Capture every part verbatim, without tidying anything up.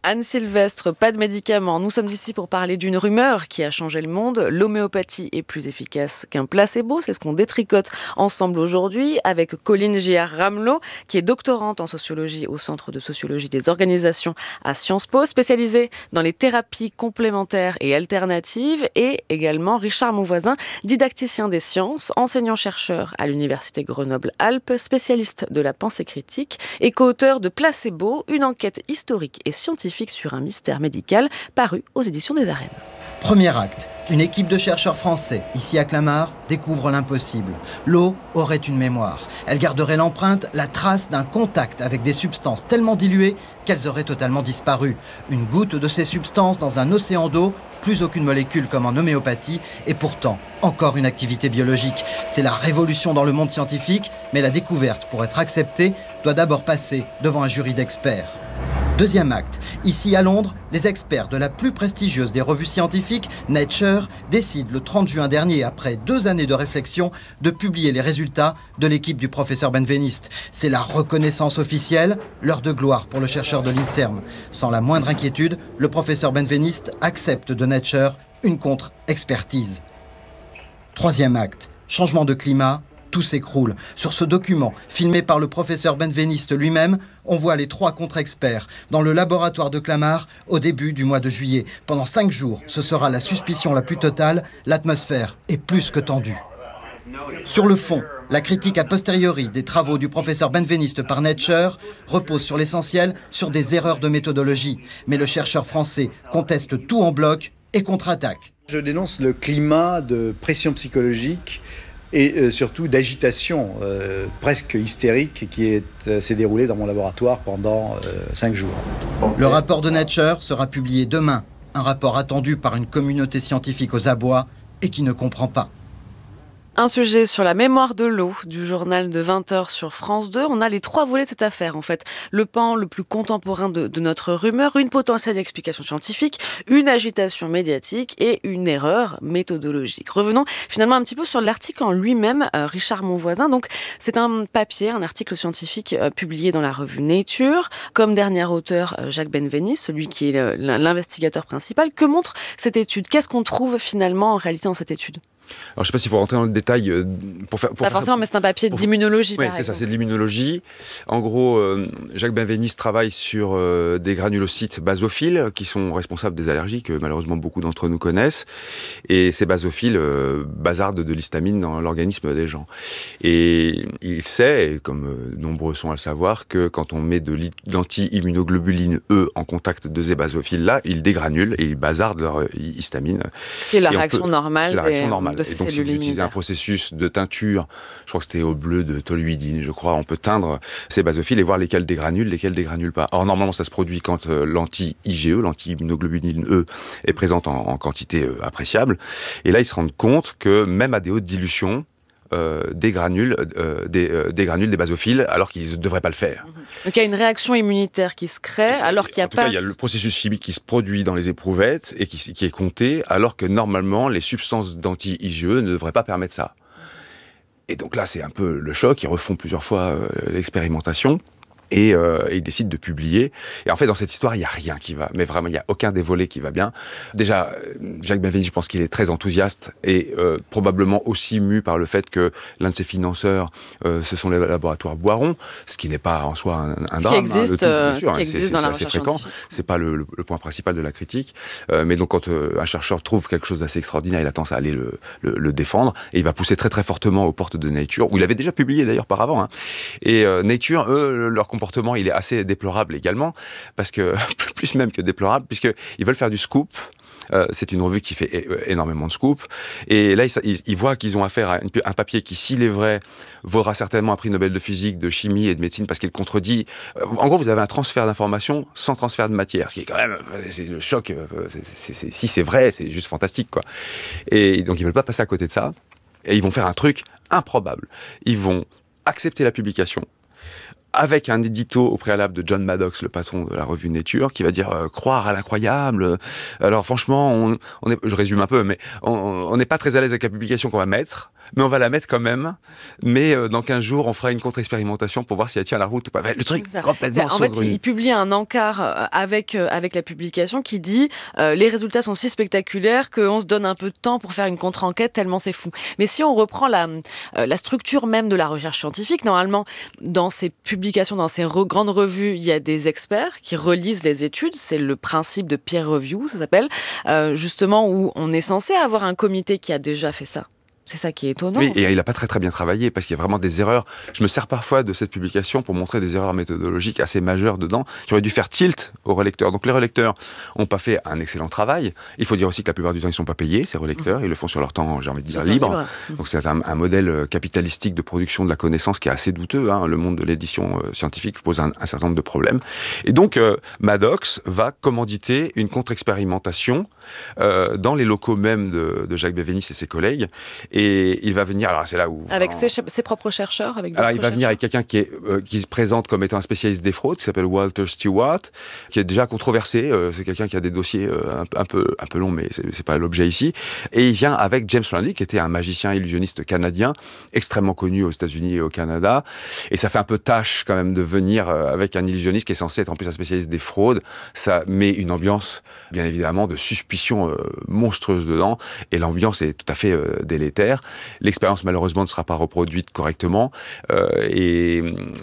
Anne Sylvestre, pas de médicaments. Nous sommes ici pour parler d'une rumeur qui a changé le monde. L'homéopathie est plus efficace qu'un placebo. C'est ce qu'on détricote ensemble aujourd'hui avec Colline Giard-Ramelot, qui est doctorante en sociologie au Centre de sociologie des organisations à Sciences Po, spécialisée dans les thérapies complémentaires et alternatives, et également Richard Monvoisin, didacticien des sciences, enseignant-chercheur à l'Université Grenoble-Alpes, spécialiste de la pensée critique et co-auteur de Placebo, une enquête historique et scientifique sur un mystère médical, paru aux éditions des Arènes. Premier acte, une équipe de chercheurs français, ici à Clamart, découvre l'impossible. L'eau aurait une mémoire. Elle garderait l'empreinte, la trace d'un contact avec des substances tellement diluées qu'elles auraient totalement disparu. Une goutte de ces substances dans un océan d'eau, plus aucune molécule comme en homéopathie, et pourtant encore une activité biologique. C'est la révolution dans le monde scientifique, mais la découverte, pour être acceptée, doit d'abord passer devant un jury d'experts. Deuxième acte. Ici à Londres, les experts de la plus prestigieuse des revues scientifiques, Nature, décident le trente juin dernier, après deux années de réflexion, de publier les résultats de l'équipe du professeur Benveniste. C'est la reconnaissance officielle, l'heure de gloire pour le chercheur de l'INSERM. Sans la moindre inquiétude, le professeur Benveniste accepte de Nature une contre-expertise. Troisième acte. Changement de climat. Tout s'écroule. Sur ce document, filmé par le professeur Benveniste lui-même, on voit les trois contre-experts dans le laboratoire de Clamart au début du mois de juillet. Pendant cinq jours, ce sera la suspicion la plus totale. L'atmosphère est plus que tendue. Sur le fond, la critique a posteriori des travaux du professeur Benveniste par Nature repose sur l'essentiel, sur des erreurs de méthodologie. Mais le chercheur français conteste tout en bloc et contre-attaque. Je dénonce le climat de pression psychologique et euh, surtout d'agitation euh, presque hystérique qui est, euh, s'est déroulée dans mon laboratoire pendant euh, cinq jours. Le rapport de Nature sera publié demain. Un rapport attendu par une communauté scientifique aux abois et qui ne comprend pas. Un sujet sur la mémoire de l'eau du journal de vingt heures sur France deux. On a les trois volets de cette affaire, en fait. Le pan le plus contemporain de, de notre rumeur, une potentielle explication scientifique, une agitation médiatique et une erreur méthodologique. Revenons finalement un petit peu sur l'article en lui-même, euh, Richard Monvoisin. Donc, c'est un papier, un article scientifique euh, publié dans la revue Nature. Comme dernier auteur, euh, Jacques Benveniste, celui qui est le, l'investigateur principal. Que montre cette étude ? Qu'est-ce qu'on trouve finalement en réalité dans cette étude ? Alors, je ne sais pas s'il faut rentrer dans le détail euh, pour faire... Pour pas faire, forcément, mais c'est un papier pour, d'immunologie. Oui, c'est exemple. ça, c'est de l'immunologie. En gros, euh, Jacques Benveniste travaille sur euh, des granulocytes basophiles qui sont responsables des allergies que malheureusement beaucoup d'entre nous connaissent. Et ces basophiles euh, bazardent de l'histamine dans l'organisme des gens. Et il sait, comme euh, nombreux sont à le savoir, que quand on met de l'anti-immunoglobuline E en contact de ces basophiles-là, ils dégranulent et ils bazardent leur histamine. C'est la réaction peut, normale. C'est la réaction des... normale. de Et donc, si vous utilisez un processus de teinture, je crois que c'était au bleu de toluidine, je crois, on peut teindre ces basophiles et voir lesquels dégranulent, lesquels dégranulent pas. Or, normalement, ça se produit quand euh, l'anti-I G E, l'anti-immunoglobuline E, est présente en, en quantité euh, appréciable. Et là, ils se rendent compte que même à des hautes dilutions, Euh, des granules, euh, des, euh, des granules des basophiles, alors qu'ils ne devraient pas le faire. Donc il y a une réaction immunitaire qui se crée, alors qu'il n'y a en tout pas... cas, il y a le processus chimique qui se produit dans les éprouvettes et qui, qui est compté, alors que normalement, les substances d'anti-I G E ne devraient pas permettre ça. Et donc là, c'est un peu le choc. Ils refont plusieurs fois euh, l'expérimentation. Et, euh, et ils décident de publier. Et en fait, dans cette histoire, il n'y a rien qui va. Mais vraiment, il n'y a aucun des volets qui va bien. Déjà, Jacques Benveniste, je pense qu'il est très enthousiaste et euh, probablement aussi mu par le fait que l'un de ses financeurs, euh, ce sont les laboratoires Boiron, ce qui n'est pas en soi un, un ce drame. Qui existe, hein, le tout, bien ce sûr, qui hein, existe c'est, dans c'est la assez recherche fréquent. scientifique. C'est pas le, le, le point principal de la critique. Euh, mais donc, quand euh, un chercheur trouve quelque chose d'assez extraordinaire, il a tendance à aller le, le, le défendre. Et il va pousser très très fortement aux portes de Nature, où il avait déjà publié d'ailleurs par avant. Hein. Et euh, Nature, eux, leur comportement, il est assez déplorable également, parce que, plus même que déplorable, puisqu'ils veulent faire du scoop. Euh, c'est une revue qui fait é- énormément de scoop. Et là, ils, ils, ils voient qu'ils ont affaire à une, un papier qui, s'il est vrai, vaudra certainement un prix Nobel de physique, de chimie et de médecine, parce qu'il contredit... Euh, en gros, vous avez un transfert d'informations sans transfert de matière, ce qui est quand même... C'est le choc. Euh, c'est, c'est, c'est, si c'est vrai, c'est juste fantastique, quoi. Et donc, ils veulent pas passer à côté de ça. Et ils vont faire un truc improbable. Ils vont accepter la publication, avec un édito au préalable de John Maddox, le patron de la revue Nature, qui va dire euh, croire à l'incroyable. Alors franchement, on, on est, je résume un peu, mais on n'est pas très à l'aise avec la publication qu'on va mettre. mais on va la mettre quand même. Mais euh, dans quinze jours, on fera une contre-expérimentation pour voir si elle tient la route ou pas. Le truc complètement En fait, il publie un encart avec, euh, avec la publication qui dit euh, les résultats sont si spectaculaires qu'on se donne un peu de temps pour faire une contre-enquête tellement c'est fou. Mais si on reprend la, euh, la structure même de la recherche scientifique, normalement, dans ces publications, dans ces re- grandes revues, il y a des experts qui relisent les études. C'est le principe de peer review, ça s'appelle, euh, justement où on est censé avoir un comité qui a déjà fait ça. C'est ça qui est étonnant. Oui, et il n'a pas très très bien travaillé parce qu'il y a vraiment des erreurs. Je me sers parfois de cette publication pour montrer des erreurs méthodologiques assez majeures dedans qui auraient dû faire tilt aux relecteurs. Donc les relecteurs n'ont pas fait un excellent travail. Il faut dire aussi que la plupart du temps, ils ne sont pas payés, ces relecteurs. Ils le font sur leur temps, j'ai envie de dire, libre. libre. Donc c'est un, un modèle capitalistique de production de la connaissance qui est assez douteux. Hein. Le monde de l'édition euh, scientifique pose un, un certain nombre de problèmes. Et donc euh, Maddox va commanditer une contre-expérimentation euh, dans les locaux même de, de Jacques Benveniste et ses collègues. Et il va venir, alors c'est là où... Avec ses, ses propres chercheurs avec Alors il va chercheurs. venir avec quelqu'un qui, est, euh, qui se présente comme étant un spécialiste des fraudes, qui s'appelle Walter Stewart, qui est déjà controversé, euh, c'est quelqu'un qui a des dossiers euh, un, un, peu, un peu longs, mais c'est, c'est pas l'objet ici. Et il vient avec James Randi, qui était un magicien illusionniste canadien, extrêmement connu aux États-Unis et au Canada. Et ça fait un peu tâche quand même de venir euh, avec un illusionniste qui est censé être en plus un spécialiste des fraudes. Ça met une ambiance, bien évidemment, de suspicion euh, monstrueuse dedans. Et l'ambiance est tout à fait euh, délétère. L'expérience, malheureusement, ne sera pas reproduite correctement. Euh, et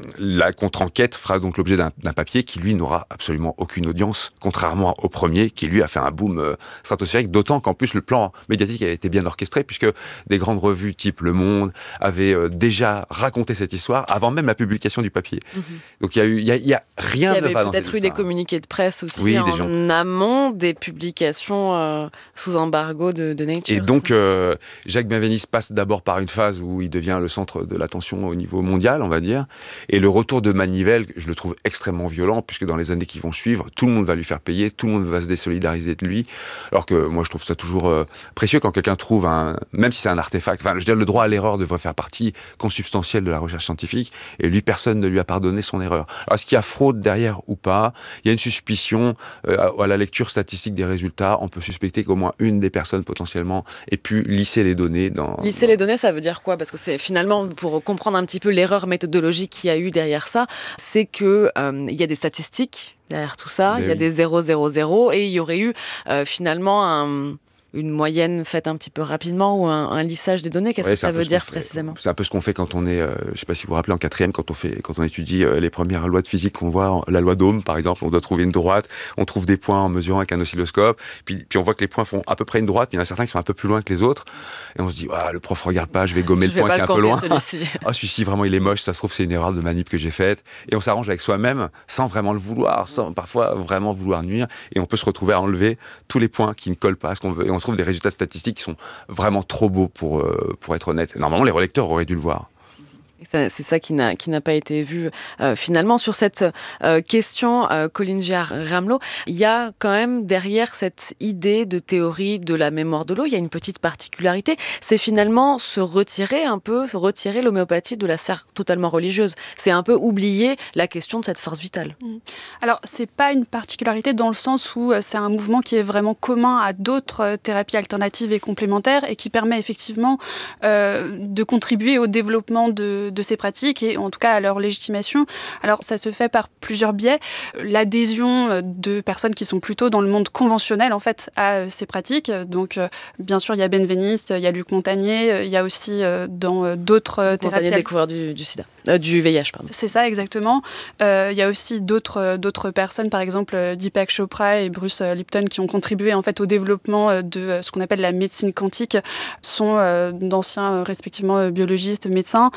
la contre-enquête fera donc l'objet d'un, d'un papier qui, lui, n'aura absolument aucune audience, contrairement au premier, qui, lui, a fait un boom euh, stratosphérique. D'autant qu'en plus, le plan médiatique a été bien orchestré, puisque des grandes revues type Le Monde avaient euh, déjà raconté cette histoire avant même la publication du papier. Mmh. Donc, il y a eu, il y a, il y a rien de Il y avait va dans peut-être eu histoire. des communiqués de presse aussi oui, en gens... amont des publications euh, sous embargo de, de Nature. Et donc, euh, Jacques Benveniste passe d'abord par une phase où il devient le centre de l'attention au niveau mondial, on va dire. Et le retour de Manivelle, je le trouve extrêmement violent, puisque dans les années qui vont suivre, tout le monde va lui faire payer, tout le monde va se désolidariser de lui. Alors que moi, je trouve ça toujours euh, précieux quand quelqu'un trouve un... Même si c'est un artefact, enfin, je veux dire, le droit à l'erreur devrait faire partie consubstantielle de la recherche scientifique, et lui, personne ne lui a pardonné son erreur. Alors, est-ce qu'il y a fraude derrière ou pas ? Il y a une suspicion, euh, à, à la lecture statistique des résultats, on peut suspecter qu'au moins une des personnes, potentiellement, ait pu lisser les données dans... Lisser les données, ça veut dire quoi ? Parce que c'est finalement, pour comprendre un petit peu l'erreur méthodologique qu'il y a eu derrière ça, c'est qu'il euh, y a des statistiques derrière tout ça, il y a oui. des zéro zéro zéro, et il y aurait eu euh, finalement un... une moyenne faite un petit peu rapidement ou un, un lissage des données. Qu'est-ce ouais, que ça veut dire précisément ? C'est un peu ce qu'on fait quand on est, euh, je ne sais pas si vous vous rappelez, en quatrième, quand on, fait, quand on étudie euh, les premières lois de physique qu'on voit, la loi d'Ohm par exemple, on doit trouver une droite, on trouve des points en mesurant avec un oscilloscope, puis, puis on voit que les points font à peu près une droite, puis il y en a certains qui sont un peu plus loin que les autres, et on se dit, ah, le prof regarde pas, je vais gommer je le point qui est un peu loin. Celui-ci. Ah, celui-ci vraiment il est moche, ça se trouve c'est une erreur de manip que j'ai faite, et on s'arrange avec soi-même sans vraiment le vouloir, sans parfois vraiment vouloir nuire, et on peut se retrouver à enlever tous les points qui ne collent pas à ce qu'on veut, et on trouve des résultats statistiques qui sont vraiment trop beaux pour, euh, pour être honnête. Normalement, les relecteurs auraient dû le voir. C'est ça qui n'a, qui n'a pas été vu euh, finalement. Sur cette euh, question, euh, Colin Giard-Ramelot, il y a quand même derrière cette idée de théorie de la mémoire de l'eau, il y a une petite particularité, c'est finalement se retirer un peu, se retirer l'homéopathie de la sphère totalement religieuse. C'est un peu oublier la question de cette force vitale. Alors, c'est pas une particularité dans le sens où c'est un mouvement qui est vraiment commun à d'autres thérapies alternatives et complémentaires et qui permet effectivement euh, de contribuer au développement de de ces pratiques et en tout cas à leur légitimation. Alors ça se fait par plusieurs biais. L'adhésion de personnes qui sont plutôt dans le monde conventionnel en fait à ces pratiques. Donc bien sûr il y a Benveniste, il y a Luc Montagnier, il y a aussi dans d'autres thérapies... Montagnier découvreur du, du sida, euh, du V I H pardon. C'est ça exactement. Euh, il y a aussi d'autres, d'autres personnes, par exemple Deepak Chopra et Bruce Lipton qui ont contribué en fait au développement de ce qu'on appelle la médecine quantique, sont euh, d'anciens respectivement biologistes, médecins.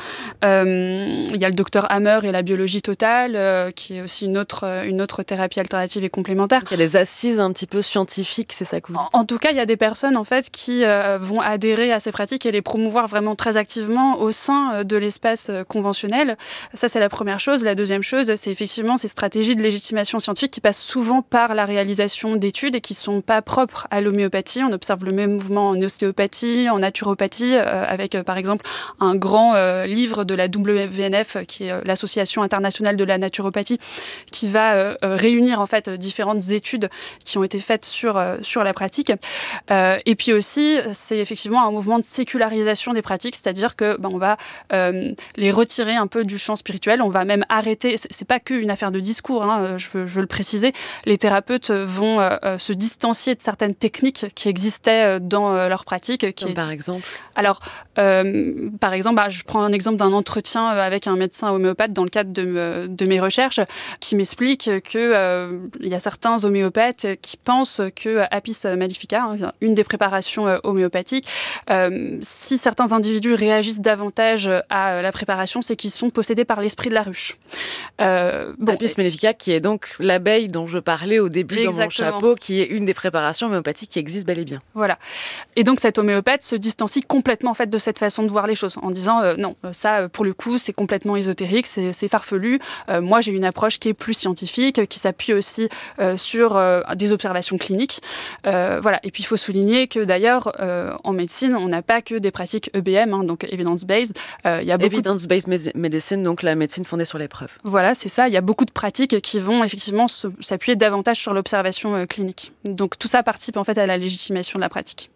Euh, il y a le docteur Hammer et la biologie totale, euh, qui est aussi une autre, une autre thérapie alternative et complémentaire. Il y a des assises un petit peu scientifiques, c'est ça que vous dites ? En, en tout cas, il y a des personnes en fait, qui euh, vont adhérer à ces pratiques et les promouvoir vraiment très activement au sein de l'espace conventionnel. traditionnelle. Ça, c'est la première chose. La deuxième chose, c'est effectivement ces stratégies de légitimation scientifique qui passent souvent par la réalisation d'études et qui ne sont pas propres à l'homéopathie. On observe le même mouvement en ostéopathie, en naturopathie, euh, avec euh, par exemple un grand euh, livre de la W V N F, qui est euh, l'Association internationale de la naturopathie, qui va euh, réunir en fait différentes études qui ont été faites sur, euh, sur la pratique. Euh, et puis aussi, c'est effectivement un mouvement de sécularisation des pratiques, c'est-à-dire que ben, on va euh, les retirer un peu du champ spirituel, on va même arrêter, c'est, c'est pas qu'une affaire de discours, hein, je, veux, je veux le préciser, les thérapeutes vont euh, se distancier de certaines techniques qui existaient dans euh, leur pratique. Qui Comme est... par exemple Alors, euh, par exemple, bah, je prends un exemple d'un entretien avec un médecin homéopathe dans le cadre de, de mes recherches, qui m'explique qu'il euh, y a certains homéopathes qui pensent que Apis mellifica, hein, une des préparations euh, homéopathiques, euh, si certains individus réagissent davantage à la préparation, c'est qu'ils sont possédés par l'esprit de la ruche. Euh, bon, Apis mellifica, qui est donc l'abeille dont je parlais au début Exactement. Dans mon chapeau, qui est une des préparations homéopathiques qui existe bel et bien. Voilà. Et donc cet homéopathe se distancie complètement en fait de cette façon de voir les choses, en disant euh, non, ça pour le coup c'est complètement ésotérique, c'est, c'est farfelu. Euh, moi j'ai une approche qui est plus scientifique, qui s'appuie aussi euh, sur euh, des observations cliniques. Euh, voilà. Et puis il faut souligner que d'ailleurs euh, en médecine on n'a pas que des pratiques E B M, hein, donc evidence-based. Euh, il y a beaucoup evidence-based de... medicine, donc la médecine fondée sur les preuves. Voilà, c'est ça. Il y a beaucoup de pratiques qui vont effectivement se, s'appuyer davantage sur l'observation euh, clinique. Donc tout ça participe en fait à la légitimation de la pratique.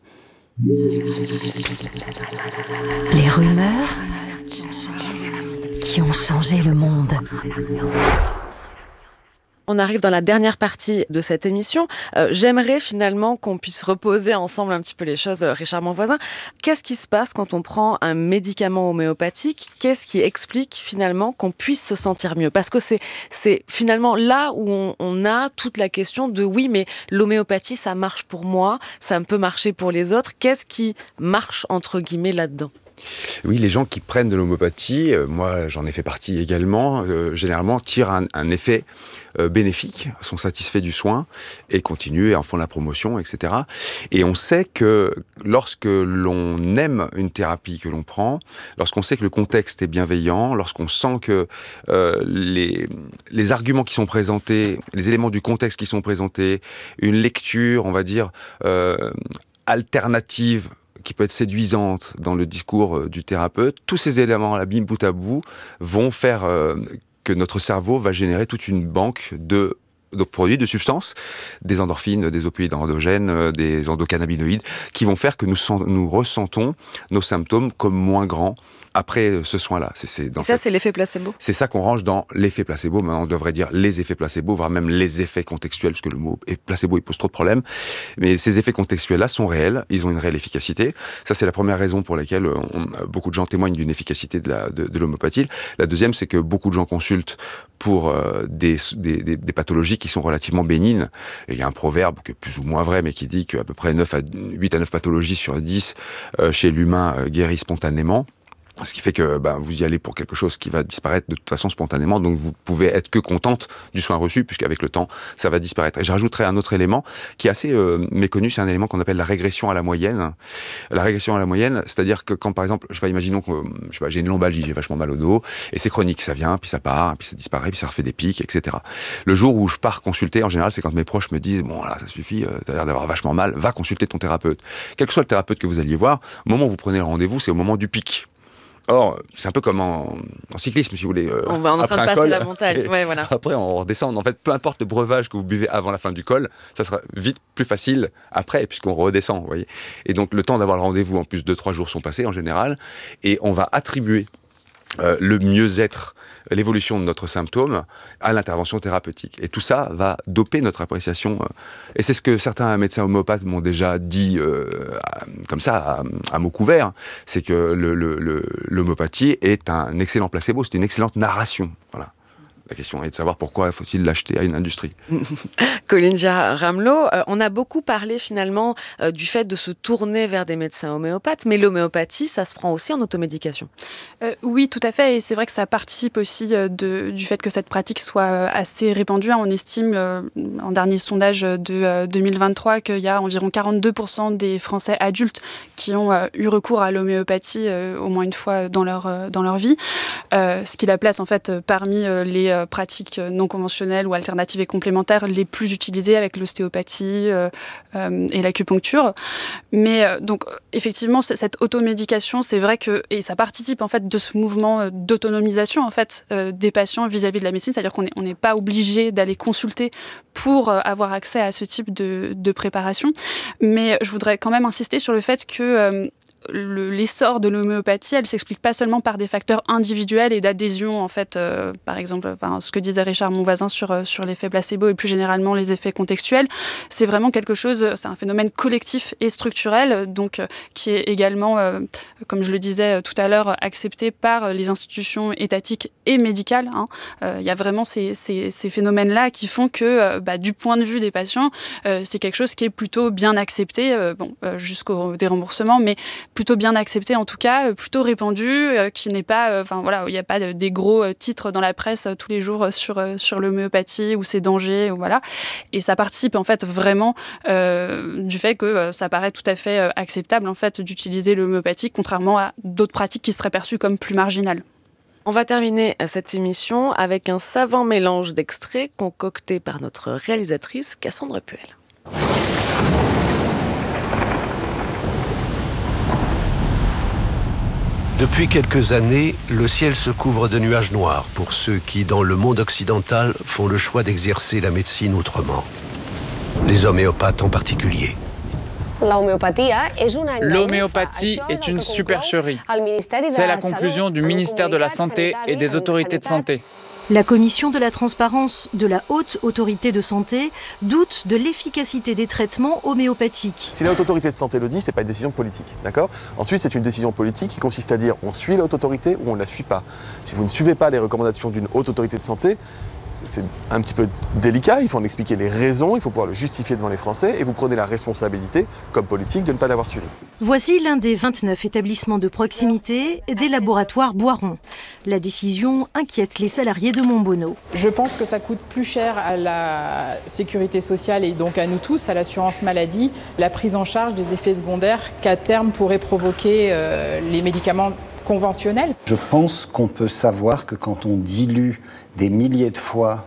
Les rumeurs qui ont changé le monde. On arrive dans la dernière partie de cette émission. Euh, j'aimerais finalement qu'on puisse reposer ensemble un petit peu les choses, euh, Richard Monvoisin. Qu'est-ce qui se passe quand on prend un médicament homéopathique ? Qu'est-ce qui explique finalement qu'on puisse se sentir mieux ? Parce que c'est, c'est finalement là où on, on a toute la question de oui, mais l'homéopathie, ça marche pour moi, ça peut marcher pour les autres. Qu'est-ce qui marche entre guillemets là-dedans ? Oui, les gens qui prennent de l'homéopathie, euh, moi j'en ai fait partie également, euh, généralement tirent un, un effet euh, bénéfique, sont satisfaits du soin et continuent et en font la promotion, et cetera. Et on sait que lorsque l'on aime une thérapie que l'on prend, lorsqu'on sait que le contexte est bienveillant, lorsqu'on sent que euh, les, les arguments qui sont présentés, les éléments du contexte qui sont présentés, une lecture, on va dire, euh, alternative, qui peut être séduisante dans le discours du thérapeute, tous ces éléments, la bim bout à bout, vont faire euh, que notre cerveau va générer toute une banque de, de produits, de substances, des endorphines, des opioïdes endogènes, des endocannabinoïdes, qui vont faire que nous, sent, nous ressentons nos symptômes comme moins grands après ce soin-là. C'est, c'est dans Et ça, cette... c'est l'effet placebo. C'est ça qu'on range dans l'effet placebo. Maintenant, on devrait dire les effets placebo, voire même les effets contextuels, parce que le mot placebo, il pose trop de problèmes. Mais ces effets contextuels-là sont réels, ils ont une réelle efficacité. Ça, c'est la première raison pour laquelle on, beaucoup de gens témoignent d'une efficacité de, la, de, de l'homéopathie. La deuxième, c'est que beaucoup de gens consultent pour euh, des, des, des, des pathologies qui sont relativement bénignes. Et il y a un proverbe, qui est plus ou moins vrai, mais qui dit qu'à peu près neuf à, huit à neuf pathologies sur dix euh, chez l'humain euh, guérissent spontanément. Ce qui fait que ben, vous y allez pour quelque chose qui va disparaître de toute façon spontanément, donc vous pouvez être que contente du soin reçu, puisqu'avec le temps, ça va disparaître. Et je rajouterai un autre élément qui est assez euh, méconnu, c'est un élément qu'on appelle la régression à la moyenne. La régression à la moyenne, c'est-à-dire que quand par exemple, je sais pas, imaginons que je sais pas, j'ai une lombalgie, j'ai vachement mal au dos, et c'est chronique, ça vient, puis ça part, puis ça disparaît, puis ça refait des pics, et cetera. Le jour où je pars consulter, en général, c'est quand mes proches me disent, bon là, ça suffit, euh, t'as l'air d'avoir vachement mal, va consulter ton thérapeute. Quel que soit le thérapeute que vous alliez voir, au moment où vous prenez le rendez-vous, c'est au moment du pic. Or, c'est un peu comme en, en cyclisme, si vous voulez. Euh, on va en train de passer col, la montagne. Ouais, voilà. Après, on redescend. En fait, peu importe le breuvage que vous buvez avant la fin du col, ça sera vite plus facile après, puisqu'on redescend, vous voyez. Et donc, le temps d'avoir le rendez-vous, en plus, deux, trois jours sont passés, en général. Et on va attribuer euh, le mieux-être, l'évolution de notre symptôme à l'intervention thérapeutique. Et tout ça va doper notre appréciation. Et c'est ce que certains médecins homéopathes m'ont déjà dit euh, à, comme ça, à, à mots couverts, c'est que le, le, le, l'homéopathie est un excellent placebo, c'est une excellente narration. Voilà. La question est de savoir pourquoi faut-il l'acheter à une industrie. Colline Girard-Ramelot, euh, on a beaucoup parlé finalement euh, du fait de se tourner vers des médecins homéopathes, mais l'homéopathie, ça se prend aussi en automédication. Euh, oui, tout à fait, et c'est vrai que ça participe aussi euh, de, du fait que cette pratique soit euh, assez répandue. On estime, euh, en dernier sondage de euh, deux mille vingt-trois, qu'il y a environ quarante-deux pour cent des Français adultes qui ont euh, eu recours à l'homéopathie euh, au moins une fois dans leur, euh, dans leur vie, euh, ce qui la place en fait parmi euh, les euh, pratiques non conventionnelles ou alternatives et complémentaires les plus utilisées avec l'ostéopathie euh, euh, et l'acupuncture. Mais euh, donc effectivement, cette automédication, c'est vrai que, et ça participe en fait de ce mouvement d'autonomisation en fait euh, des patients vis-à-vis de la médecine, c'est-à-dire qu'on n'est on n'est pas obligé d'aller consulter pour euh, avoir accès à ce type de, de préparation. Mais je voudrais quand même insister sur le fait que euh, Le, l'essor de l'homéopathie, elle s'explique pas seulement par des facteurs individuels et d'adhésion, en fait, euh, par exemple, enfin, ce que disait Richard Monvoisin sur, euh, sur l'effet placebo et plus généralement les effets contextuels. C'est vraiment quelque chose, c'est un phénomène collectif et structurel, donc euh, qui est également, euh, comme je le disais tout à l'heure, accepté par les institutions étatiques et médicales. Hein. Euh, il y a vraiment ces, ces, ces phénomènes-là qui font que, euh, bah, du point de vue des patients, euh, c'est quelque chose qui est plutôt bien accepté, euh, bon, euh, jusqu'au déremboursement, mais plutôt bien accepté en tout cas, plutôt répandu, euh, qui n'est pas, enfin euh, voilà, il n'y a pas de, des gros euh, titres dans la presse euh, tous les jours euh, sur euh, sur l'homéopathie ou ses dangers, ou voilà. Et ça participe en fait vraiment euh, du fait que euh, ça paraît tout à fait euh, acceptable en fait d'utiliser l'homéopathie, contrairement à d'autres pratiques qui seraient perçues comme plus marginales. On va terminer cette émission avec un savant mélange d'extraits concocté par notre réalisatrice Cassandre Puel. Depuis quelques années, le ciel se couvre de nuages noirs pour ceux qui, dans le monde occidental, font le choix d'exercer la médecine autrement. Les homéopathes en particulier. L'homéopathie est une supercherie. C'est la conclusion du ministère de la Santé et des autorités de santé. La commission de la transparence de la Haute Autorité de Santé doute de l'efficacité des traitements homéopathiques. Si la Haute Autorité de Santé le dit, c'est pas une décision politique, d'accord ? Ensuite, c'est une décision politique qui consiste à dire on suit la Haute Autorité ou on la suit pas. Si vous ne suivez pas les recommandations d'une Haute Autorité de Santé, c'est un petit peu délicat, il faut en expliquer les raisons, il faut pouvoir le justifier devant les Français et vous prenez la responsabilité, comme politique, de ne pas l'avoir suivi. Voici l'un des vingt-neuf établissements de proximité des laboratoires Boiron. La décision inquiète les salariés de Montbonneau. Je pense que ça coûte plus cher à la sécurité sociale et donc à nous tous, à l'assurance maladie, la prise en charge des effets secondaires qu'à terme pourraient provoquer euh, les médicaments conventionnels. Je pense qu'on peut savoir que quand on dilue des milliers de fois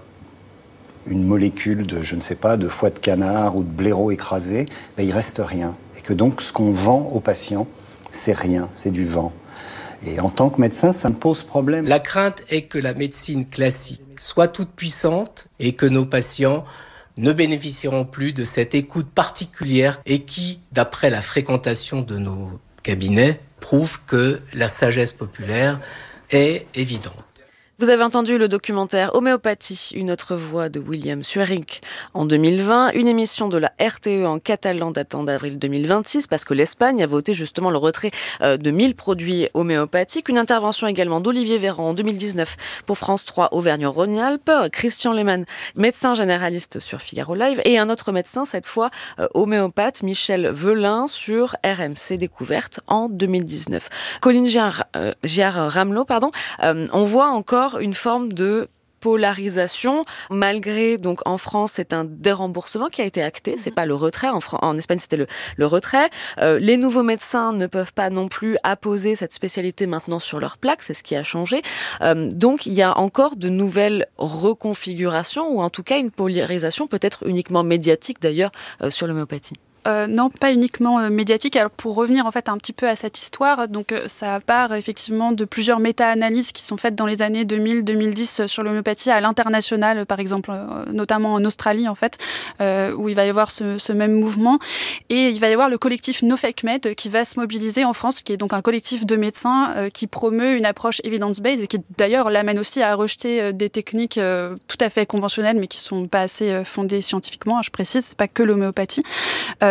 une molécule de, je ne sais pas, de foie de canard ou de blaireau écrasé, ben, il reste rien. Et que donc, ce qu'on vend aux patients, c'est rien, c'est du vent. Et en tant que médecin, ça me pose problème. La crainte est que la médecine classique soit toute puissante et que nos patients ne bénéficieront plus de cette écoute particulière et qui, d'après la fréquentation de nos cabinets, prouve que la sagesse populaire est évidente. Vous avez entendu le documentaire Homéopathie, une autre voix de William Suerink en deux mille vingt, une émission de la R T E en catalan datant d'avril deux mille vingt-six parce que l'Espagne a voté justement le retrait de mille produits homéopathiques, une intervention également d'Olivier Véran en deux mille dix-neuf pour France trois Auvergne-Rhône-Alpes, Christian Lehmann, médecin généraliste sur Figaro Live et un autre médecin, cette fois homéopathe, Michel Velin sur R M C Découverte en deux mille dix-neuf. Colline Girard-Ramelot, pardon, euh, on voit encore une forme de polarisation, malgré, donc en France, c'est un déremboursement qui a été acté, c'est pas le retrait, en, Fran- en Espagne c'était le, le retrait. Euh, les nouveaux médecins ne peuvent pas non plus apposer cette spécialité maintenant sur leur plaque, c'est ce qui a changé. Euh, donc il y a encore de nouvelles reconfigurations, ou en tout cas une polarisation peut-être uniquement médiatique d'ailleurs euh, sur l'homéopathie. Euh, non, pas uniquement euh, médiatique. Alors pour revenir en fait un petit peu à cette histoire, donc euh, ça part effectivement de plusieurs méta-analyses qui sont faites dans les années deux mille à deux mille dix euh, sur l'homéopathie à l'international, par exemple, euh, notamment en Australie en fait, euh, où il va y avoir ce, ce même mouvement, et il va y avoir le collectif No Fake Med qui va se mobiliser en France, qui est donc un collectif de médecins euh, qui promeut une approche evidence-based et qui d'ailleurs l'amène aussi à rejeter euh, des techniques euh, tout à fait conventionnelles mais qui sont pas assez euh, fondées scientifiquement. Hein, je précise, c'est pas que l'homéopathie. Euh,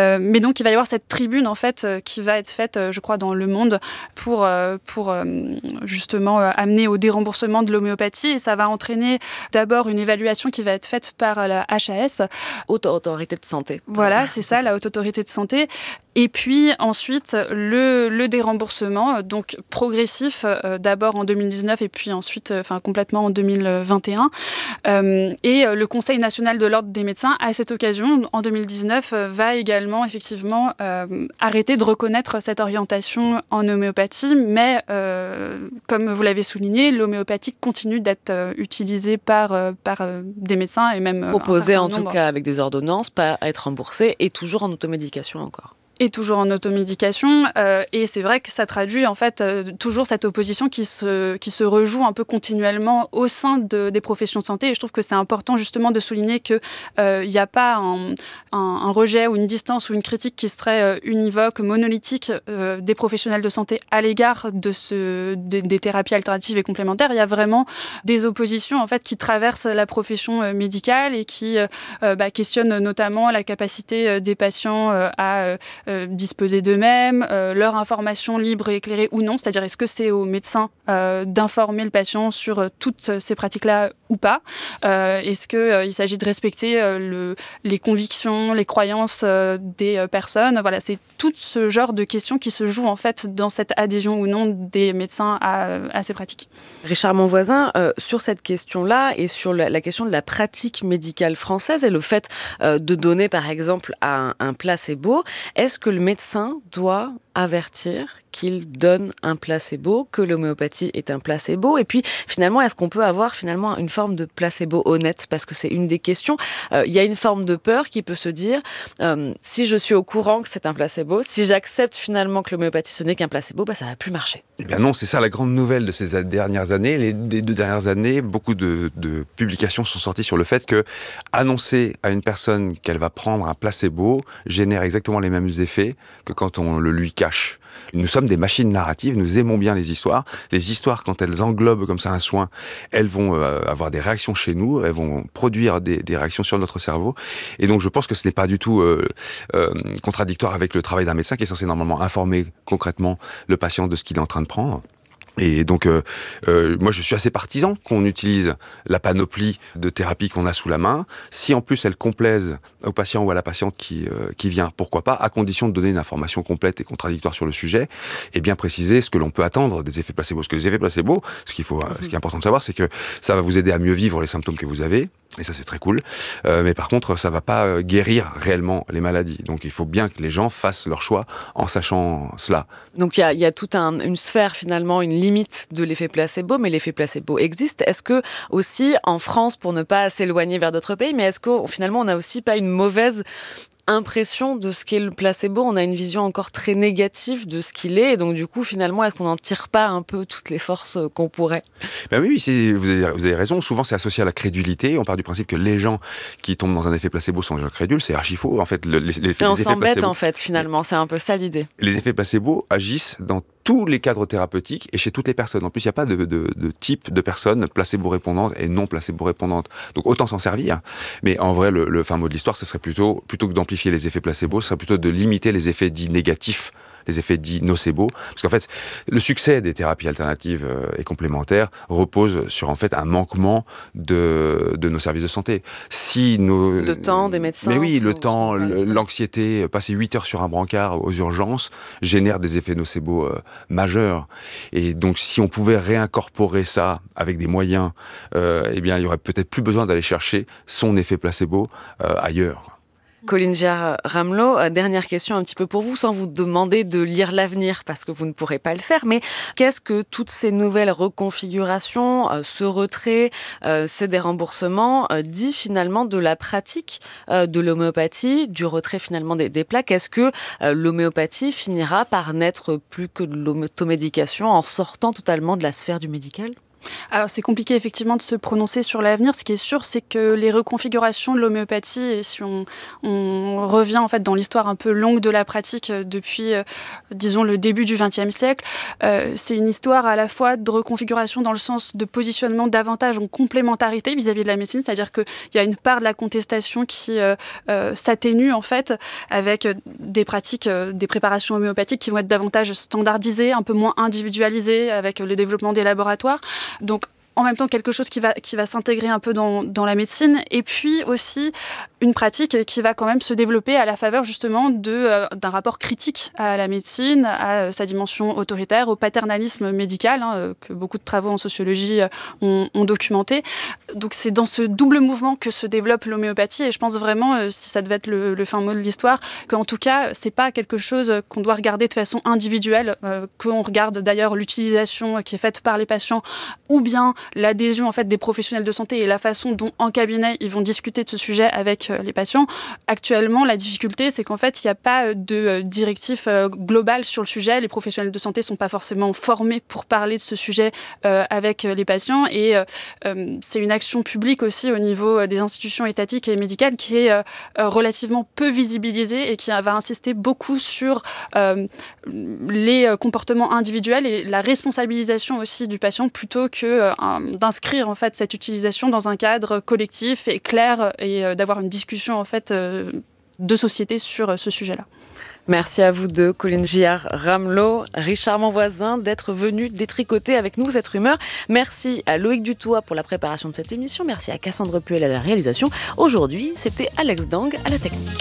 Euh, mais donc, il va y avoir cette tribune, en fait, euh, qui va être faite, euh, je crois, dans Le Monde pour, euh, pour euh, justement euh, amener au déremboursement de l'homéopathie. Et ça va entraîner d'abord une évaluation qui va être faite par la H A S. Haute Autorité de Santé. Voilà, c'est ça, la Haute Autorité de Santé. Et puis ensuite, le, le déremboursement, donc progressif, euh, d'abord en deux mille dix-neuf et puis ensuite euh, enfin, complètement en deux mille vingt et un. Euh, et le Conseil national de l'Ordre des médecins, à cette occasion, en deux mille dix-neuf, euh, va également effectivement euh, arrêter de reconnaître cette orientation en homéopathie. Mais euh, comme vous l'avez souligné, l'homéopathie continue d'être euh, utilisée par, euh, par euh, des médecins et même... Proposée en nombre. tout cas avec des ordonnances, pas à être remboursée et toujours en automédication encore. Et toujours en automédication. Euh, et c'est vrai que ça traduit en fait euh, toujours cette opposition qui se, qui se rejoue un peu continuellement au sein de, des professions de santé. Et je trouve que c'est important justement de souligner qu'il n'y euh, a pas un, un, un rejet ou une distance ou une critique qui serait euh, univoque, monolithique euh, des professionnels de santé à l'égard de ce, des, des thérapies alternatives et complémentaires. Il y a vraiment des oppositions en fait qui traversent la profession euh, médicale et qui euh, bah, questionnent notamment la capacité euh, des patients euh, à euh, Euh, disposer d'eux-mêmes, euh, leur information libre et éclairée ou non, c'est-à-dire est-ce que c'est aux médecins euh, d'informer le patient sur euh, toutes ces pratiques-là ou pas, euh, est-ce qu'il euh, s'agit de respecter euh, le, les convictions, les croyances euh, des euh, personnes, voilà, c'est tout ce genre de questions qui se jouent en fait dans cette adhésion ou non des médecins à, à ces pratiques. Richard Monvoisin, euh, sur cette question-là et sur la, la question de la pratique médicale française et le fait euh, de donner par exemple un, un placebo, est-ce que le médecin doit avertir qu'il donne un placebo, que l'homéopathie est un placebo? Et puis, finalement, est-ce qu'on peut avoir finalement une forme de placebo honnête? Parce que c'est une des questions. Euh, il y a une forme de peur qui peut se dire, euh, si je suis au courant que c'est un placebo, si j'accepte finalement que l'homéopathie ce n'est qu'un placebo, bah, ça va plus marcher. Eh bien non, c'est ça la grande nouvelle de ces dernières années. Les des deux dernières années, beaucoup de, de publications sont sorties sur le fait que annoncer à une personne qu'elle va prendre un placebo génère exactement les mêmes effets que quand on le lui cache. Nous sommes des machines narratives, nous aimons bien les histoires. Les histoires, quand elles englobent comme ça un soin, elles vont euh, avoir des réactions chez nous, elles vont produire des, des réactions sur notre cerveau. Et donc je pense que ce n'est pas du tout euh, euh, contradictoire avec le travail d'un médecin qui est censé normalement informer concrètement le patient de ce qu'il est en train de prendre. Et donc, euh, euh, moi, je suis assez partisan qu'on utilise la panoplie de thérapies qu'on a sous la main. Si en plus elle complaise au patient ou à la patiente qui euh, qui vient, pourquoi pas, à condition de donner une information complète et contradictoire sur le sujet, et bien préciser ce que l'on peut attendre des effets placebo. Parce que les effets placebo, ce qu'il faut, mmh. ce qui est important de savoir, c'est que ça va vous aider à mieux vivre les symptômes que vous avez. Et ça, c'est très cool. Euh, mais par contre, ça va pas guérir réellement les maladies. Donc, il faut bien que les gens fassent leur choix en sachant cela. Donc, il y a, y a toute un, une sphère, finalement, une limite de l'effet placebo, mais l'effet placebo existe. Est-ce que, aussi, en France, pour ne pas s'éloigner vers d'autres pays, mais est-ce que, finalement, on n'a aussi pas une mauvaise impression de ce qu'est le placebo? On a une vision encore très négative de ce qu'il est, et donc du coup finalement est-ce qu'on n'en tire pas un peu toutes les forces qu'on pourrait? Ben oui, c'est, vous, avez, vous avez raison, souvent c'est associé à la crédulité, on part du principe que les gens qui tombent dans un effet placebo sont des gens crédules, c'est archi faux en fait. Le, les, les, et on les s'embête placebo, en fait finalement, c'est un peu ça l'idée. Les effets placebo agissent dans tous les cadres thérapeutiques et chez toutes les personnes. En plus, il n'y a pas de, de, de type de personnes placebo-répondantes et non placebo-répondantes. Donc autant s'en servir. Mais en vrai, le, le fin mot de l'histoire, ce serait plutôt, plutôt que d'amplifier les effets placebo, ce serait plutôt de limiter les effets dits négatifs, les effets dits nocebo. Parce qu'en fait, le succès des thérapies alternatives et complémentaires repose sur en fait un manquement de, de nos services de santé. Si nos... De temps des médecins. Mais oui, le temps, l'anxiété, passer huit heures sur un brancard aux urgences génère des effets nocebo euh, majeurs. Et donc, si on pouvait réincorporer ça avec des moyens, euh, eh bien, il y aurait peut-être plus besoin d'aller chercher son effet placebo euh, ailleurs. Colline Giard-Ramelot, dernière question un petit peu pour vous, sans vous demander de lire l'avenir, parce que vous ne pourrez pas le faire, mais qu'est-ce que toutes ces nouvelles reconfigurations, euh, ce retrait, euh, ce déremboursement, euh, dit finalement de la pratique euh, de l'homéopathie, du retrait finalement des, des plaques? Est-ce que euh, l'homéopathie finira par n'être plus que de l'automédication en sortant totalement de la sphère du médical? Alors c'est compliqué effectivement de se prononcer sur l'avenir. Ce qui est sûr, c'est que les reconfigurations de l'homéopathie, et si on, on revient en fait dans l'histoire un peu longue de la pratique depuis, euh, disons, le début du vingtième siècle, euh, c'est une histoire à la fois de reconfiguration dans le sens de positionnement davantage en complémentarité vis-à-vis de la médecine, c'est-à-dire qu'il y a une part de la contestation qui euh, euh, s'atténue en fait avec des pratiques, euh, des préparations homéopathiques qui vont être davantage standardisées, un peu moins individualisées avec le développement des laboratoires. Donc, en même temps, quelque chose qui va, qui va s'intégrer un peu dans, dans la médecine, et puis aussi une pratique qui va quand même se développer à la faveur justement de, euh, d'un rapport critique à la médecine, à euh, sa dimension autoritaire, au paternalisme médical, hein, euh, que beaucoup de travaux en sociologie euh, ont, ont documenté. Donc c'est dans ce double mouvement que se développe l'homéopathie, et je pense vraiment, euh, si ça devait être le, le fin mot de l'histoire, qu'en tout cas, c'est pas quelque chose qu'on doit regarder de façon individuelle, euh, qu'on regarde d'ailleurs l'utilisation qui est faite par les patients, ou bien l'adhésion en fait des professionnels de santé et la façon dont en cabinet ils vont discuter de ce sujet avec euh, les patients. Actuellement, la difficulté, c'est qu'en fait, il n'y a pas de euh, directif euh, global sur le sujet. Les professionnels de santé ne sont pas forcément formés pour parler de ce sujet euh, avec les patients, et euh, euh, c'est une action publique aussi au niveau des institutions étatiques et médicales qui est euh, relativement peu visibilisée et qui va insister beaucoup sur euh, les comportements individuels et la responsabilisation aussi du patient plutôt que euh, un d'inscrire en fait cette utilisation dans un cadre collectif et clair, et euh, d'avoir une discussion en fait euh, de société sur euh, ce sujet-là. Merci à vous deux, Colline Giard-Ramelot, Richard Monvoisin, d'être venus détricoter avec nous cette rumeur. Merci à Loïc Dutoit pour la préparation de cette émission. Merci à Cassandre Puel à la réalisation. Aujourd'hui, c'était Alex Dang à la technique.